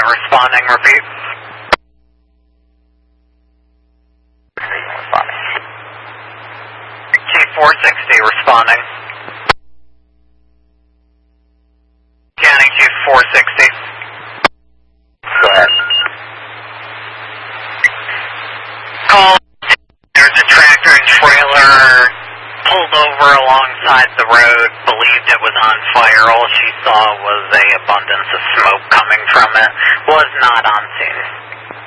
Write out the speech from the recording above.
responding, repeat. Q460 responding. Scanning Q460. Go ahead. Call. There's a tractor and trailer pulled over alongside the road, believed it was on fire. All she saw was an abundance of smoke coming from it. Was not on scene.